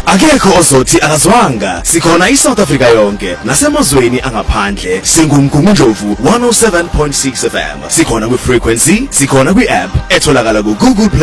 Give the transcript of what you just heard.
Akekho ozothi akazwanga. Sikhona iSouth Africa yonke nasemazweni angaphandle. Singumgungundlovu 107.6 FM. Sikhona kwi frequency, sikhona kwi app etholakala ku Google Play